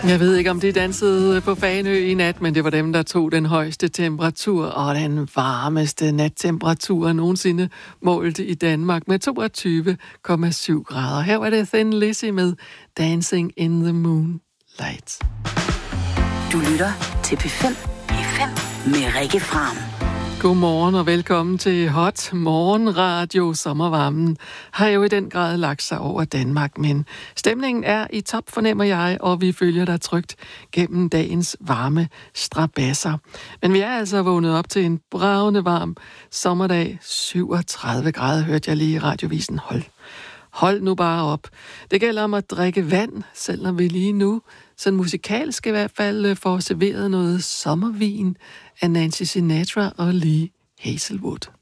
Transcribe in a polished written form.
Jeg ved ikke, om de dansede på Fanø i nat, men det var dem, der tog den højeste temperatur og den varmeste nattemperatur nogensinde målt i Danmark med 22,7 grader. Her var det Thin Lizzy med Dancing in the Moonlight. Du lytter til P5 med Rikke Fram. Godmorgen og velkommen til Hot Morgenradio. Sommervarmen har jo i den grad lagt sig over Danmark, men stemningen er i top, fornemmer jeg, og vi følger dig trygt gennem dagens varme strabasser. Men vi er altså vågnet op til en bravende varm sommerdag. 37 grader hørte jeg lige i radiovisen. Hold nu bare op. Det gælder om at drikke vand, selvom vi lige nu, sådan musikalsk i hvert fald, får serveret noget sommervin af Nancy Sinatra og Lee Hazelwood.